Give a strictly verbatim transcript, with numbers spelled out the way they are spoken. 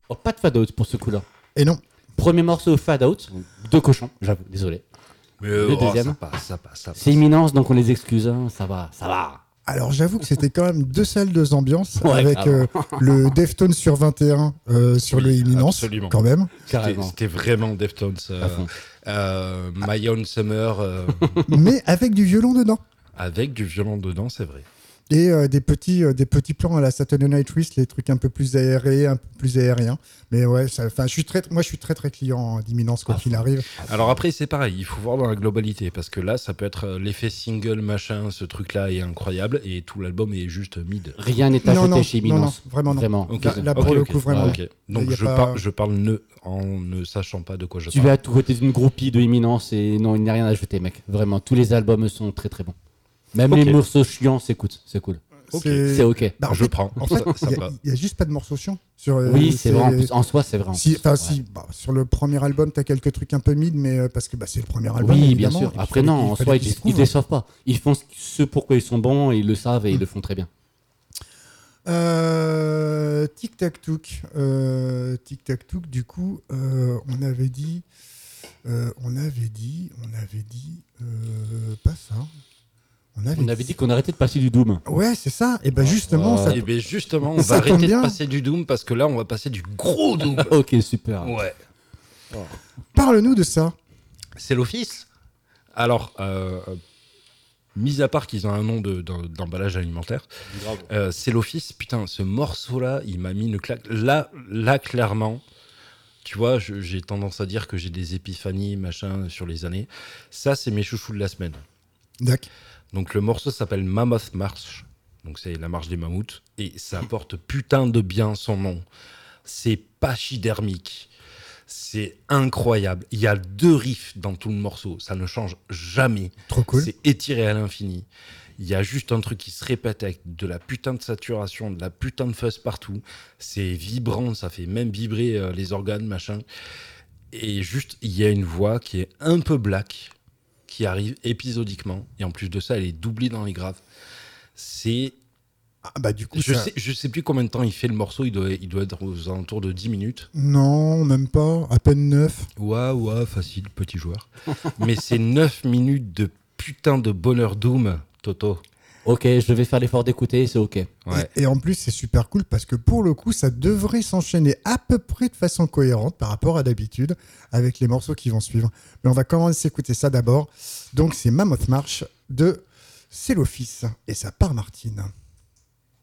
Oh, pas de fade out pour ce coup-là. Et non. Premier morceau fade out, deux cochons, j'avoue, désolé. Mais Le oh, deuxième. ça passe, ça passe, ça passe. C'est imminence, donc on les excuse, hein, ça va, ça va. Alors j'avoue que c'était quand même deux salles, deux ambiances, Ouais, avec euh, le Deftones sur vingt et un euh, sur Oui, le Imminence, absolument. quand même. C'était, Carrément. c'était vraiment Deftones. Euh, À fond. euh, My Own Summer euh, Mais avec du violon dedans. avec du violon dedans, c'est vrai. Et euh, des, petits, euh, des petits plans à la Saturday Night Twist, les trucs un peu plus aérés, un peu plus aériens. Mais ouais, ça, je suis très, moi je suis très très client d'Imminence quoi Ah, qu'il arrive. Alors après, c'est pareil, il faut voir dans la globalité, parce que là, ça peut être euh, l'effet single, machin, ce truc-là est incroyable, et tout l'album est juste mid. Rien n'est Non, acheté non, chez non, non, Imminence. vraiment non. Vraiment. Ok. Là, là, pour Ok, le ok. coup, vraiment. Ok. Donc Y a je, pas- par- je parle ne, en ne sachant pas de quoi je Tu parle. vas à tout côté d'une groupie de Imminence et non, il n'y a rien à ajouter, mec. Vraiment, tous les albums sont très très bons. Même Ok. les morceaux chiants s'écoutent, c'est cool. Ok. C'est- C'est ok. Bah, en Je fait- prends. En fait, Ça il y a- va. il y a juste pas de morceaux chiants. Sur, euh, Oui, c'est vrai. En, c'est- plus, en soi, c'est vrai. en Si, plus. enfin, Ouais. si, bah, sur le premier album, tu as quelques trucs un peu mid, mais euh, parce que bah, c'est le premier album. Oui, bien évidemment, sûr. et Après, il non, fallait- en il fallait soi, ils qu'ils se ils trouvent. déçoivent pas. Ils font ce pourquoi ils sont bons, et ils le savent et Mm. ils le font très bien. Euh, Tic Tac Touk. Euh, Tic Tac Touk, du coup, euh, on avait dit. euh, on avait dit. On avait dit. euh, pas ça. On avait, On avait dit qu'on arrêtait de passer du Doom. Ouais, c'est ça. Et ben justement, Ouais. ça. Et bien justement, on Ça va tombe arrêter bien. de passer du Doom, parce que là, on va passer du gros Doom. Ok, super. Ouais. Parle-nous de ça. C'est l'Office. Alors, euh, mis à part qu'ils ont un nom de, d'em- d'emballage alimentaire, euh, c'est l'Office. Putain, ce morceau-là, il m'a mis une claque. Là, là clairement, tu vois, je- j'ai tendance à dire que j'ai des épiphanies, machin, sur les années. Ça, c'est mes chouchous de la semaine. D'accord. Donc, le morceau s'appelle Mammoth March. Donc, c'est la marche des mammouths. Et ça porte putain de bien son nom. C'est pachydermique. C'est incroyable. Il y a deux riffs dans tout le morceau. Ça ne change jamais. Trop cool. C'est étiré à l'infini. Il y a juste un truc qui se répète avec de la putain de saturation, de la putain de fuzz partout. C'est vibrant, ça fait même vibrer euh, les organes, machin. Et juste, il y a une voix qui est un peu black, qui arrive épisodiquement. Et en plus de ça, elle est doublée dans les graves. C'est... Ah, bah, du coup, Je ça- sais, je sais plus combien de temps il fait le morceau. Il doit, il doit être aux alentours de dix minutes. Non, même pas. À peine neuf. Ouais, ouais, facile, petit joueur. Mais c'est neuf minutes de putain de bonheur Doom, Toto. Ok, je vais faire l'effort d'écouter, c'est ok. Ouais. Et, et en plus, c'est super cool parce que pour le coup, ça devrait s'enchaîner à peu près de façon cohérente par rapport à d'habitude avec les morceaux qui vont suivre. Mais on va commencer à écouter ça d'abord. Donc, c'est Mammoth March de C'est l'Office. Et ça part, Martine.